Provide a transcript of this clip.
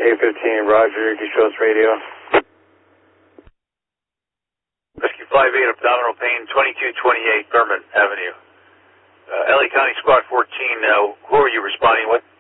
A15, Roger, Deschutes Radio. Rescue 58, abdominal pain, 2228 Thurman Avenue. LA County Squad 14, who are you responding with?